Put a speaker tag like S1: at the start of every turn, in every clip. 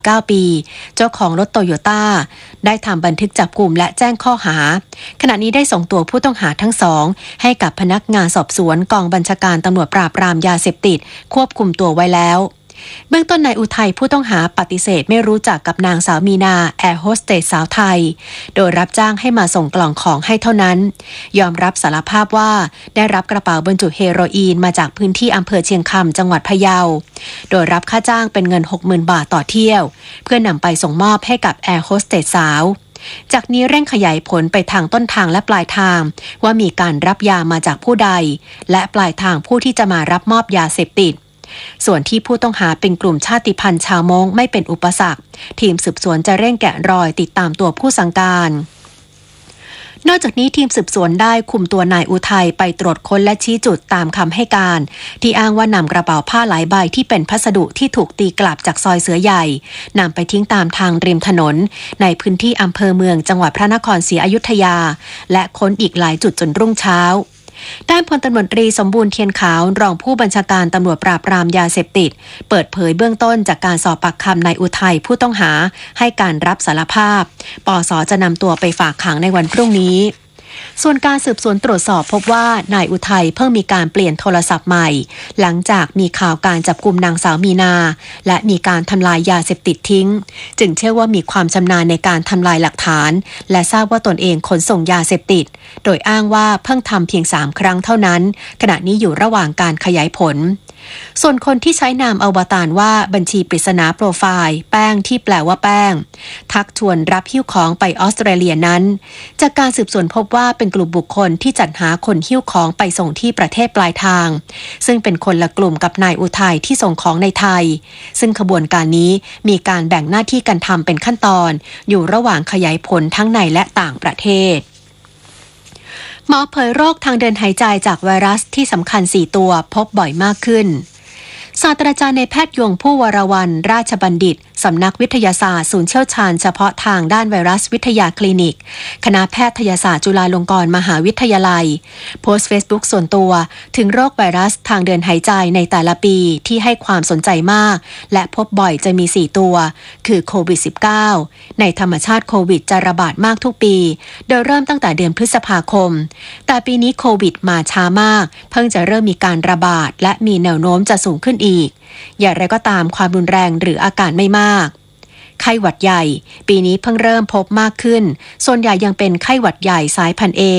S1: 9 ปีเจ้าของรถโตโยต้าได้ทำบันทึกจับกุมและแจ้งข้อหาขณะนี้ได้ส่งตัวผู้ต้องหาทั้งสองให้กับพนักงานสอบสวนกองบัญชาการตำรวจปราบปรามยาเสพติดควบคุมตัวไว้แล้วเบื้องต้นนายอุทัยผู้ต้องหาปฏิเสธไม่รู้จักกับนางสาวมีนาแอร์โฮสเตสสาวไทยโดยรับจ้างให้มาส่งกล่องของให้เท่านั้นยอมรับสารภาพว่าได้รับกระเป๋าบรรจุเฮโรอีนมาจากพื้นที่อำเภอเชียงคำจังหวัดพะเยาโดยรับค่าจ้างเป็นเงิน 60,000 บาทต่อเที่ยวเพื่อนำไปส่งมอบให้กับแอร์โฮสเตสสาวจากนี้เร่งขยายผลไปทางต้นทางและปลายทางว่ามีการรับยามาจากผู้ใดและปลายทางผู้ที่จะมารับมอบยาเสพติดส่วนที่ผู้ต้องหาเป็นกลุ่มชาติพันธุ์ชาวมงไม่เป็นอุปสรรคทีมสืบสวนจะเร่งแกะรอยติดตามตัวผู้สั่งการนอกจากนี้ทีมสืบสวนได้คุมตัวนายอุทัยไปตรวจค้นและชี้จุดตามคำให้การที่อ้างว่านำกระเป๋าผ้าหลายใบที่เป็นพัสดุที่ถูกตีกลับจากซอยเสือใหญ่นำไปทิ้งตามทางริมถนนในพื้นที่อำเภอเมืองจังหวัดพระนครศรีอยุธยาและค้นอีกหลายจุดจนรุ่งเช้าด้านพลตำรวจตรีสมบูรณ์เทียนขาวรองผู้บัญชาการตำรวจปราบปรามยาเสพติดเปิดเผยเบื้องต้นจากการสอบปากคำนายอุทัยผู้ต้องหาให้การรับสารภาพปส.จะนำตัวไปฝากขังในวันพรุ่งนี้ส่วนการสืบสวนตรวจสอบพบว่านายอุทัยเพิ่งมีการเปลี่ยนโทรศัพท์ใหม่หลังจากมีข่าวการจับกุมนางสาวมีนาและมีการทำลายยาเสพติดทิ้งจึงเชื่อว่ามีความชำนาญในการทำลายหลักฐานและทราบว่าตนเองขนส่งยาเสพติดโดยอ้างว่าเพิ่งทำเพียง3 ครั้งเท่านั้นขณะนี้อยู่ระหว่างการขยายผลส่วนคนที่ใช้นามอวตารว่าบัญชีปริศนาโปรไฟล์แป้งที่แปลว่าแป้งทักชวนรับหิ้วของไปออสเตรเลียนั้นจากการสืบสวนพบว่าเป็นกลุ่มบุคคลที่จัดหาคนหิ้วของไปส่งที่ประเทศปลายทางซึ่งเป็นคนละกลุ่มกับนายอุทัยที่ส่งของในไทยซึ่งขบวนการนี้มีการแบ่งหน้าที่กันทำเป็นขั้นตอนอยู่ระหว่างขยายผลทั้งในและต่างประเทศหมอเผยโรคทางเดินหายใจจากไวรัสที่สำคัญ4 ตัวพบบ่อยมากขึ้นศาสตราจารย์ในแพทย์ยงผู้วรวรรณราชบัณฑิตสำนักวิทยาศาสตร์ศูนย์เชี่ยวชาญเฉพาะทางด้านไวรัสวิทยาคลินิกคณะแพทยศาสตร์จุฬาลงกรณ์มหาวิทยาลัยโพสต์ Facebook ส่วนตัวถึงโรคไวรัสทางเดินหายใจในแต่ละปีที่ให้ความสนใจมากและพบบ่อยจะมี4 ตัวคือโควิด -19 ในธรรมชาติโควิดจะระบาดมากทุกปีโดยเริ่มตั้งแต่เดือนพฤษภาคมแต่ปีนี้โควิดมาช้ามากเพิ่งจะเริ่มมีการระบาดและมีแนวโน้มจะสูงขึ้นอีกอย่างไรก็ตามความรุนแรงหรืออาการไม่มากไข้หวัดใหญ่ปีนี้เพิ่งเริ่มพบมากขึ้นส่วนใหญ่ยังเป็นไข้หวัดใหญ่สายพันธุ์ A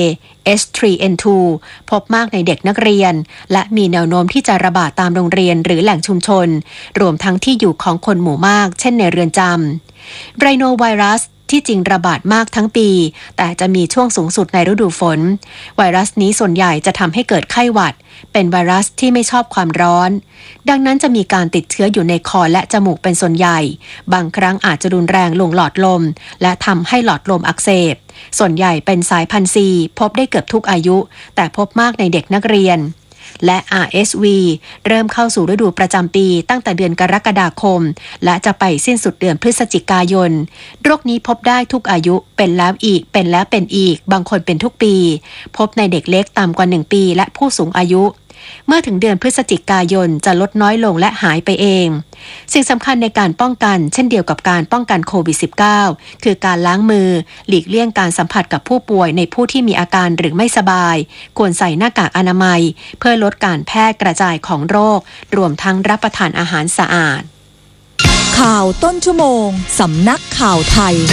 S1: H3N2 พบมากในเด็กนักเรียนและมีแนวโน้มที่จะระบาดตามโรงเรียนหรือแหล่งชุมชนรวมทั้งที่อยู่ของคนหมู่มากเช่นในเรือนจำไรโนไวรัสที่จริงระบาดมากทั้งปีแต่จะมีช่วงสูงสุดในฤดูฝนไวรัสนี้ส่วนใหญ่จะทำให้เกิดไข้หวัดเป็นไวรัสที่ไม่ชอบความร้อนดังนั้นจะมีการติดเชื้ออยู่ในคอและจมูกเป็นส่วนใหญ่บางครั้งอาจจะรุนแรงลงหลอดลมและทำให้หลอดลมอักเสบส่วนใหญ่เป็นสายพันธุ์ C พบได้เกือบทุกอายุแต่พบมากในเด็กนักเรียนและ RSV เริ่มเข้าสู่ฤดูประจำปีตั้งแต่เดือนกรกฎาคมและจะไปสิ้นสุดเดือนพฤศจิกายนโรคนี้พบได้ทุกอายุเป็นแล้วอีกเป็นแล้วเป็นอีกบางคนเป็นทุกปีพบในเด็กเล็กต่ำกว่า1 ปีและผู้สูงอายุเมื่อถึงเดือนพฤศจิกายนจะลดน้อยลงและหายไปเองสิ่งสำคัญในการป้องกันเช่นเดียวกับการป้องกันโควิด -19 คือการล้างมือหลีกเลี่ยงการสัมผัสกับผู้ป่วยในผู้ที่มีอาการหรือไม่สบายควรใส่หน้ากากอนามัยเพื่อลดการแพร่กระจายของโรครวมทั้งรับประทานอาหารสะอาด
S2: ข่าวต้นชั่วโมงสำนักข่าวไทย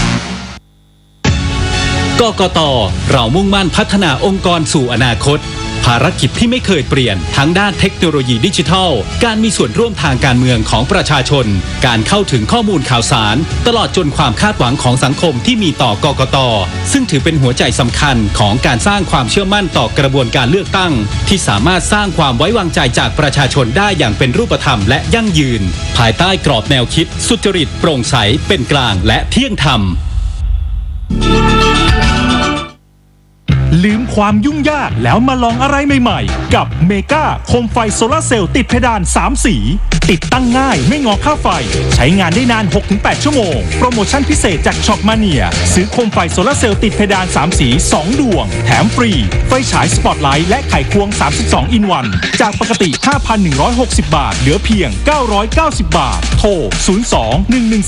S3: กกต.เรามุ่งมั่นพัฒนาองค์กรสู่อนาคตภารกิจที่ไม่เคยเปลี่ยนทั้งด้านเทคโนโลยีดิจิทัลการมีส่วนร่วมทางการเมืองของประชาชนการเข้าถึงข้อมูลข่าวสารตลอดจนความคาดหวังของสังคมที่มีต่อกกต.ซึ่งถือเป็นหัวใจสำคัญของการสร้างความเชื่อมั่นต่อกระบวนการเลือกตั้งที่สามารถสร้างความไว้วางใจจากประชาชนได้อย่างเป็นรูปธรรมและยั่งยืนภายใต้กรอบแนวคิดสุจริตโปร่งใสเป็นกลางและเที่ยงธรรม
S4: ลืมความยุ่งยากแล้วมาลองอะไรใหม่ๆกับเมกาโคมไฟโซลาร์เซลล์ติดเพดาน3สีติดตั้งง่ายไม่งอค่าไฟใช้งานได้นาน 6-8 ชั่วโมงโปรโมชั่นพิเศษจากช็อปมาเนียซื้อโคมไฟโซลาร์เซลล์ติดเพดาน3สี2ดวงแถมฟรีไฟฉายสปอตไลท์และไขควง32อินวันจากปกติ 5,160 บาทเหลือเพียง990 บาทโทร02-114